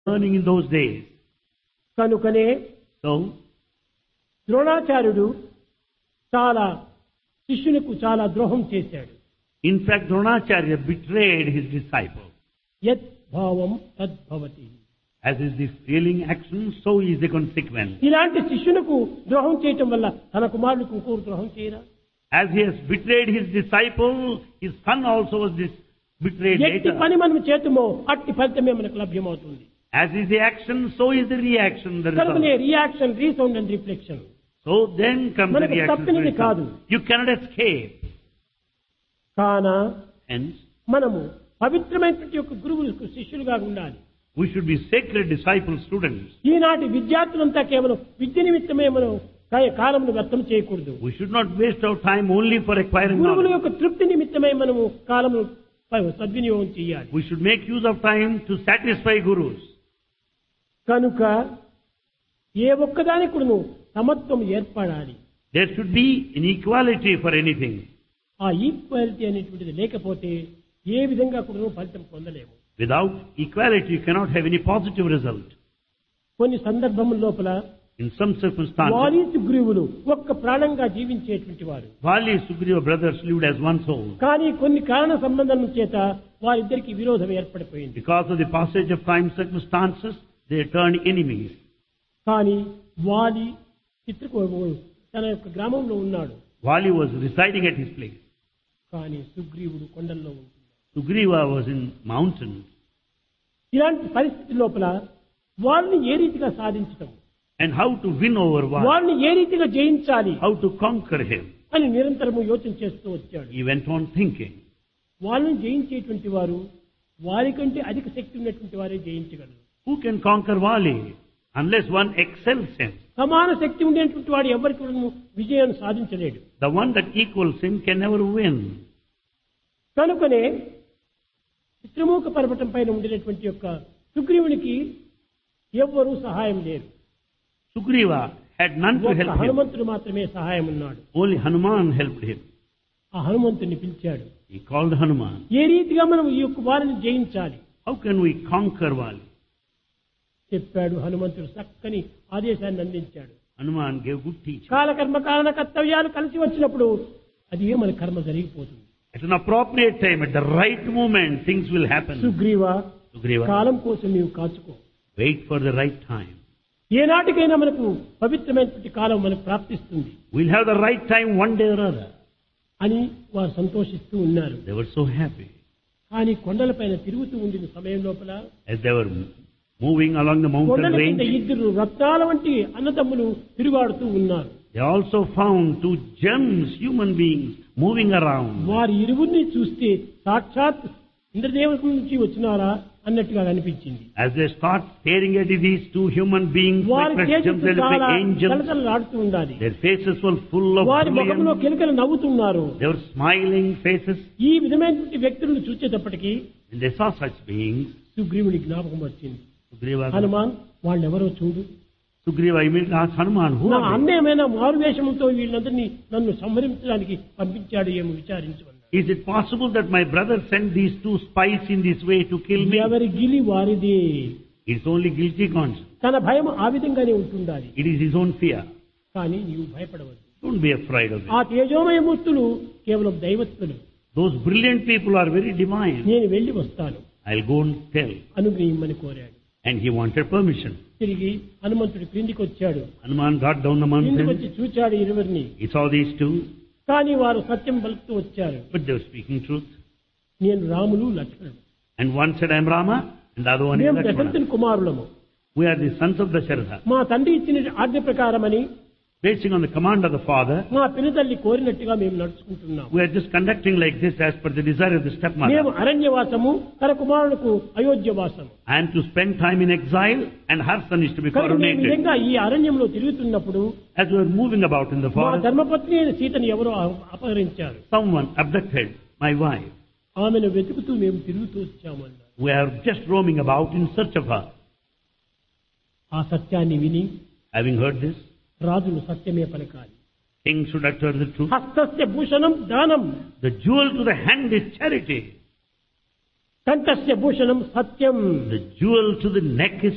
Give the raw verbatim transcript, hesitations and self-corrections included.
learning in those days. కనుకనే So, ద్రోణాచార్యుడు చాలా శిష్యునికి చాలా ద్రోహం చేశాడు. in fact, Dronacharya betrayed his disciple. యత్ భావం తద్భవతి. As is the feeling action, so is the consequence. ఇలాంటి శిష్యునికి ద్రోహం చేయటం వల్ల తన కుమారుడికి ఇంకొక ద్రోహం చేయరా? As he has betrayed his disciple, his son also was this betrayed ఎట్టి later. పని మనం చేతుమో అట్టి ఫలితమే మనకు లభ్యమవుతుంది. As is the action, so is the reaction, the కనుకనే result. Reaction resound and reflection. So then comes the మనకు reaction. తప్పినది result. కాదు. You cannot escape. కాన Hence, మనము పవిత్రమైనటువంటి యొక్క గురువులకు శిష్యులుగా ఉండాలి. we should be sacred disciple students. ఈనాటి విద్యార్థులంతా కేవలం విద్య నిమిత్తమే మనం కాలమును వ్యర్థం చేయకూడదు. We should not waste our time only for acquiring గురువుల knowledge. యొక్క తృప్తి నిమిత్తమే మనము కాలము సద్వినియోగం చేయాలి. We should make use of time to satisfy gurus. కనుక ఏ ఒక్కదానికి కూడాను సమత్వం ఏర్పడాలి. There should be an equality for anything. ఆ ఈక్వాలిటీ అనేటువంటిది లేకపోతే ఏ విధంగా కూడా ఫలితం పొందలేము. Without equality, you cannot have any positive result. కొన్ని సందర్భముల లోపల In some circumstances, వారి సుగ్రీవులు ఒక్క ప్రాణంగా జీవించేటువంటి వారు. Vali Sugriva brothers lived as one soul. కానీ కొన్ని కారణ సంబంధం చేత వారిద్దరికి విరోధం ఏర్పడిపోయింది. Because of the passage of time circumstances, they turned enemies. కానీ వాలి చిత్రకు తన యొక్క గ్రామంలో ఉన్నాడు. Vali was residing at his place. కానీ సుగ్రీవుడు కొండల్లో ఉంటున్నాడు. Sugriva was in mountains. ఇలాంటి పరిస్థితి లోపల వాళ్ళని ఏ రీతిగా సాధించటం, And how to win over Vali, వాళ్ళని ఏ రీతిగా జయించాలి how to conquer him. అని నిరంతరము యోచన చేస్తూ వచ్చాడు. He went on thinking. వాళ్ళని జయించేటువంటి వారు వారికంటే అధిక శక్తి ఉన్నటువంటి వారే జయించగలరు. Who can conquer Vali unless one excels him? సమాన శక్తి ఉండేటువంటి వాడు ఎవరికి కూడా విజయాన్ని సాధించలేడు. The one that equals him can never win. కనుకనే చిత్రమూక పర్వతం పైన ఉండేటువంటి యొక్క సుగ్రీవునికి ఎవ్వరూ సహాయం లేరు. Sugriva had none to ఒక్క help him. హనుమంతుడు మాత్రమే సహాయం ఉన్నాడు. Only Hanuman helped him. ఆ హనుమంతుడిని పిలిచాడు. He called Hanuman. ఏ రీతిగా మనం ఈ యొక్క వారిని జయించాలి How can we conquer Vali? చెప్పాడు. హనుమంతుడు చక్కని ఆదేశాన్ని అందించాడు. Hanuman gave good teaching. కాలకర్మ కారణ కర్తవ్యాలు కలిసి వచ్చినప్పుడు అది ఏ మన కర్మ జరిగిపోతుంది. At an appropriate time, at the right moment, things will happen. Sugriva, Sugriva, కాలం కోసం నీవు కాచుకో. wait for the right time. ఏనాటికైనా మనకు పవిత్రమైనటువంటి కాలం మనకు ప్రాప్తిస్తుంది We'll have the right time one day or other. అని వారు సంతోషిస్తూ ఉన్నారు. They were so happy. కానీ కొండలపైన తిరుగుతూ ఉండిన సమయం లోపల As they were moving along the mountain కొండల కింద range, ఇద్దరు రత్నాల వంటి అన్నదమ్ములు తిరుగాడుతూ ఉన్నారు. they also found two gems, human beings, moving around. వారి ఇరువురిని చూస్తే సాక్షాత్ ఇంద్రదేవత నుంచి వచ్చినారా అన్నట్టుగా అనిపించింది. As they start staring at these two human beings, వారి like gems, తేజస్సు they look చాలా like angels. కలకలలాడుతూ ఉండాలి. Their faces were full of వారి ముఖంలో brilliance. కిలకలు నవ్వుతున్నారు. They were smiling faces. ఈ విధమైనటువంటి వ్యక్తులను చూసేటప్పటికీ When they saw such beings, సుగ్రీవుడి జ్ఞాపకం వచ్చింది. Sugriva, హనుమాన్ వాళ్ళెవరో చూడు. Sugriva immediately asked Hanuman, who నా are they? అన్న ఏమైనా మారువేషంతో వీళ్ళందరినీ నన్ను సంహరించడానికి పంపించాడు ఏమో విచారించమన్నాడు. Is it possible that my brother sent these two spies in this way to kill me? ఎవరి గిలి వారిదే. It's only guilty conscience. తన భయం ఆ విధంగానే ఉంటుండాలి. It is his own fear. కానీ నీవు భయపడవద్దు. Don't be afraid of ఆ it. తేజోమయ మూర్తులు కేవలం దైవత్తులు. Those brilliant people are very divine. నేను వెళ్లి వస్తాను I'll go and tell. అనుగ్రహించమని కోరాడు. And he wanted permission. తిరిగి హనుమంతుడు క్రిందికి వచ్చాడు. Hanuman got down the క్రిందికి mountain. వచ్చి చూచాడు ఇరువురిని. He saw these two, కానీ వారు సత్యం పలుకుతూ వచ్చారు. but they were speaking truth. నేను రాములు లక్ష్మణుడు. And one said, I am Rama, and the other one is మేము Lakshmana. దశరథుని కుమారులము. We are the sons of Dasharatha. మా తండ్రి ఇచ్చిన ఆజ్ఞ ప్రకారమని Basing on the command of the father, మా పినతల్లి కోరినట్టుగా మేము నడుచుకుంటున్నాం. we are just conducting like this as per the desire of the మేము stepmother. అరణ్యవాసము, తన కుమారులకు అయోధ్యవాసము. I am to spend time in exile, and her son is to be కనుక మేము coronated. విధంగా ఈ అరణ్యంలో తిరుగుతున్నప్పుడు As we were moving about in the మా forest, ధర్మపత్ని అయిన సీతను ఎవరో అపహరించారు. someone abducted my wife. ఆమెను వెతుకుతూ మేము తిరుగుతూ వచ్చామన్నారు. We are just roaming about in search of her. ఆ సత్యాన్ని విని Having heard this, రాజులు సత్యమే పలకాలి. king should utter the truth. హస్తస్య Bhushanam దానం, The jewel to the hand is charity. కంఠస్య Bhushanam Satyam. The jewel to the neck is